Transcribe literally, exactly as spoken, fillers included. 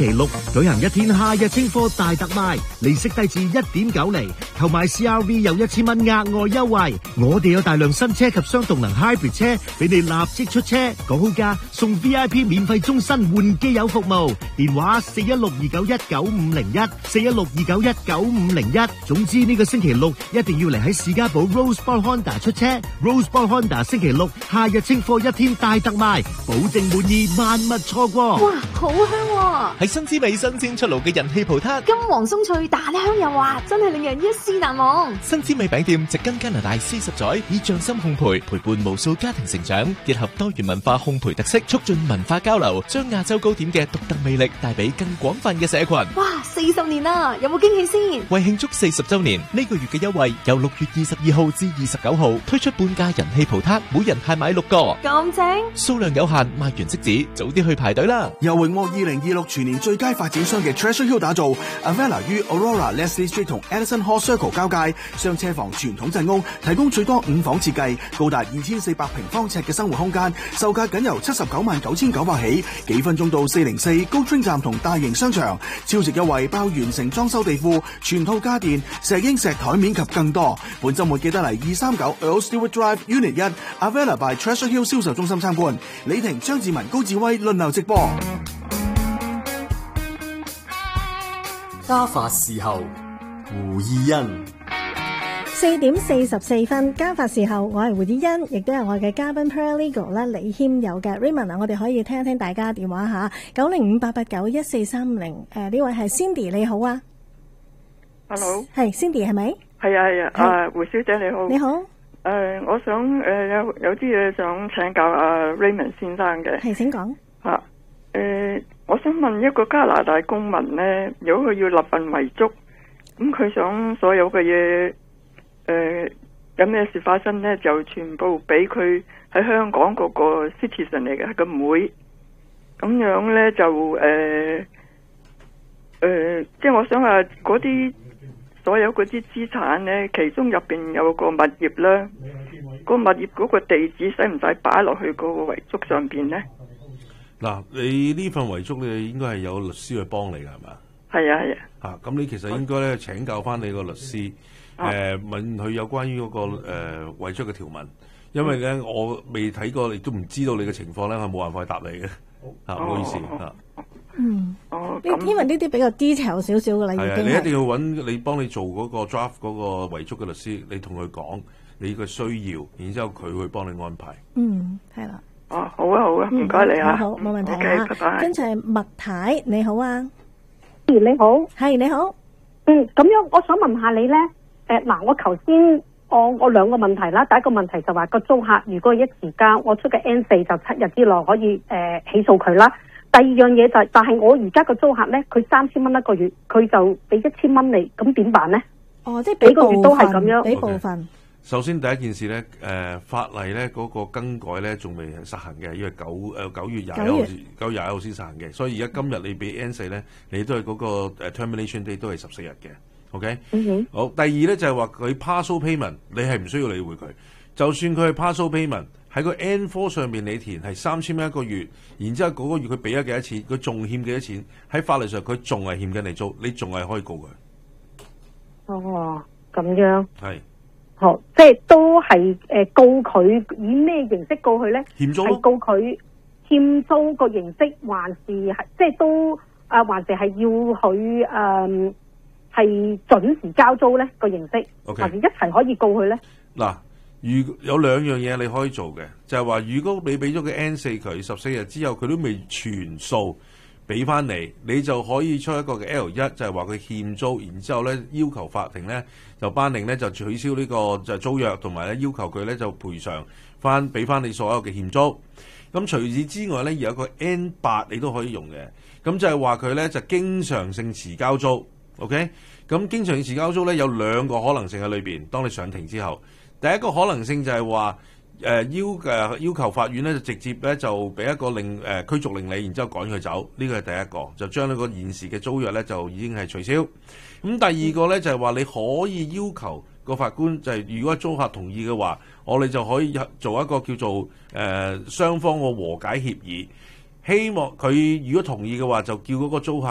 期六舉行一天夏日清貨大特賣，利息低至一點九厘，購買 C R V 有一千蚊額外優惠。我哋有大量新車及雙動能 hybrid 車，俾你立即出車，講好價送 V I P 免費終身換機油服務。電話四一六二九一九五零一，四一六二九一九五零一。總之呢個星期六一定要嚟喺士嘉堡 Rosebud Honda 出車。Rosebud Honda 星期六夏日清貨一天大特賣，保證滿意，萬勿錯過。 哇，好香喎！ 係新滋味新鮮出爐嘅人氣葡撻， 金黃鬆脆，大香又滑，真係令人一試難忘。 新滋味餅店植根加拿大四十載，以匠心烘焙陪伴無數家庭成長，結合多元文化烘焙特色，促進文化交流，將亞洲糕點嘅獨特魅力帶俾更廣泛嘅社群。 哇，四十年啦，有冇驚喜先？ 為慶祝四十週年，呢個月嘅優惠由六月二十二號至二十九號推出半價人氣葡撻，每人限買六個， 咁正， 數量有限，賣完即止，早啲去排隊啦！ 由榮獲二零二六全年最佳發展商嘅 Treasure Hill 打造 ，Avella 於 Aurora Leslie Street 同 Edison Hall Circle 交界，雙車房傳統陣屋，提供最多五房設計，高達二千四百平方尺嘅生活空間，售價僅由七十九萬九千九百起，幾分鐘到四零四高 train 站同大型商場，超值優惠包完成裝修地庫、全套家電、石英石台面及更多。本週末記得嚟二三九 Earl Stewart Drive Unit 一 Avella by Treasure Hill 銷售中心參觀。李婷、張志文、高志威輪流直播。 家法侍候胡意欣， 四點四十四分，家法侍候，我係胡意欣，亦都係我嘅嘉賓 Paralegal 咧李謙有嘅 Raymond 啊，我哋可以聽一聽大家電話吓，九零五八八九一四三零，誒呢位係 Cindy 你好啊 ，Hello， 係 Cindy 係咪？ 係啊係啊，啊胡小姐你好， 你好， 誒、呃、我想誒、呃、有有啲嘢想請教阿 Raymond 先生嘅， 係請講， 吓、啊，誒、呃、我想問一個加拿大公民咧，如果佢要立份遺囑，咁佢想所有嘅嘢，誒、呃、有咩事發生咧，就全部俾佢喺香港嗰個 citizen 嚟嘅，佢唔會咁樣咧就誒誒、呃呃，即係我想話嗰啲。所有嗰啲資產咧，其中入邊有個物業啦，個物業嗰個地址使唔使擺落去嗰個遺囑上邊咧？ 嗱，你呢份遺囑你應該係有律師去幫你㗎，係嘛？ 係啊係啊。 嚇、啊，咁你其實應該咧請教翻你個律師，誒、啊呃、問佢有關於嗰、那個誒、呃、遺囑嘅條文，因為咧、嗯、我未睇過，亦都唔知道你嘅情況咧，我冇辦法去答你嘅。嚇、啊，唔好意思嚇。 哦哦嗯， 哦， 因為呢啲比較 detail 少少嘅啦，已經係啊，你一定要揾你幫你做嗰個 draft 嗰個遺囑嘅律師，你同佢講你嘅需要，然之後佢會幫你安排。 嗯，係啦。 哦，好啊，好啊，唔該你啊， 好，冇問題啊。 Okay，拜拜。 跟住係麥太，你好啊， 你好， 係你好。 嗯，咁樣我想問下你咧，誒嗱，我頭先我我兩個問題啦，第一個問題就話個租客如果一時交，我出嘅 N 四就七日之內可以誒、呃、起訴佢啦。第二樣嘢就係、是，但係我而家個租客咧，佢三千蚊一個月，佢就俾一千蚊你，咁點辦咧？ 哦，即係俾個月都係咁樣， 俾部分。 Okay. 首先第一件事咧，誒、呃、法例咧嗰、那個更改咧仲未實行嘅，因為九誒九月廿一號九月廿一號先實行嘅，所以而家今日你俾 N 四咧，你都係嗰個 termination day 都係十四日嘅。OK， 嗯哼， 好。第二咧就係話佢 partial payment，你係唔需要理會佢，就算佢係 partial payment。喺個 N 四 上面你填係三千蚊一個月，然之後嗰個月佢俾咗幾多錢，佢仲欠幾多錢？喺法律上佢仲係欠緊你租，你仲係可以告佢。 哦，咁樣係， 好，即係都係誒、呃、告佢以咩形式告佢咧？ 欠租係告佢欠租個形式，還是係即係都啊、呃，還是係要佢誒係準時交租咧個形式，okay. 還是一齊可以告佢咧？ 嗱。如有兩樣嘢你可以做嘅，就係、是、話如果你俾咗個 N 四佢十四日之後佢都未全數俾翻你，你就可以出一個嘅 L 一，就係話佢欠租，然之後咧要求法庭咧就頒令咧就取消呢個就租約，同埋咧要求佢咧就賠償翻俾翻你所有嘅欠租。咁除此之外咧，有一個 N 八你都可以用嘅，咁就係話佢咧就經常性遲交租。OK， 咁經常性遲交租咧有兩個可能性喺裏邊，當你上庭之後。第一個可能性就係話，誒、呃、要誒、呃、要求法院咧就直接咧就俾一個令誒、呃、驅逐令你，然之後趕佢走，呢個係第一個，就將呢個現時嘅租約咧就已經係取消。咁第二個咧就係話你可以要求個法官就係、是、如果租客同意嘅話，我哋就可以做一個叫做誒、呃、雙方個和解協議，希望佢如果同意嘅話，就叫嗰個租客